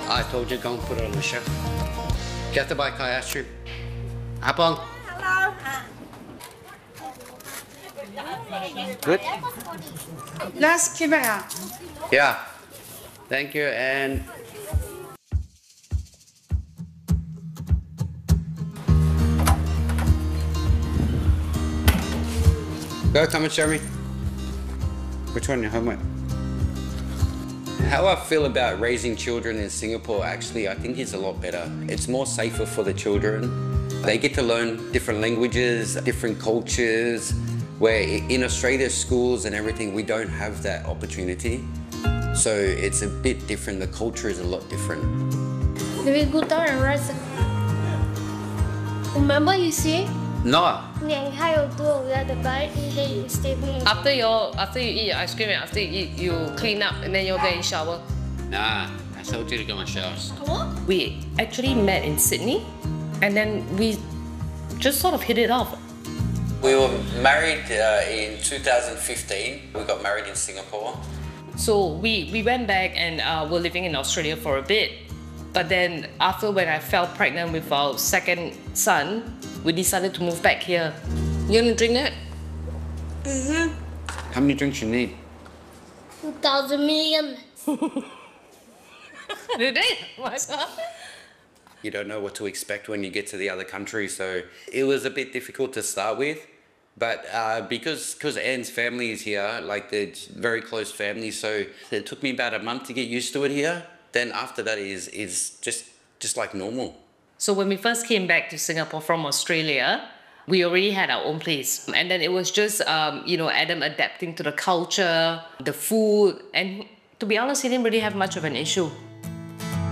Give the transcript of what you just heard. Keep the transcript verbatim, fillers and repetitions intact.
I told you, go and put it on the shelf. Get the bike, I asked you. Apong. Hello. Good? Last camera. Yeah. Thank you, and... Go, come and show me. Which one you home with? How I feel about raising children in Singapore, actually, I think is a lot better. It's more safer for the children. They get to learn different languages, different cultures, where in Australia's schools and everything, we don't have that opportunity. So it's a bit different. The culture is a lot different. Do we go down and rest? Remember you see? No. The bike, then you stay here. After you after you eat ice cream and after you eat, you clean up and then you'll get in shower. Nah, I told you to go and shower. We actually met in Sydney, and then we just sort of hit it off. We were married uh, in two thousand fifteen. We got married in Singapore. So we, we went back and uh, were living in Australia for a bit. But then after when I fell pregnant with our second son, we decided to move back here. You wanna drink that? Mm-hmm. How many drinks you need? two thousand million. Did it? You don't know what to expect when you get to the other country, so it was a bit difficult to start with. But uh, because because Anne's family is here, like they're very close family, so it took me about a month to get used to it here. Then after that is is just just like normal. So when we first came back to Singapore from Australia, we already had our own place. And then it was just, um, you know, Adam adapting to the culture, the food, and to be honest, he didn't really have much of an issue.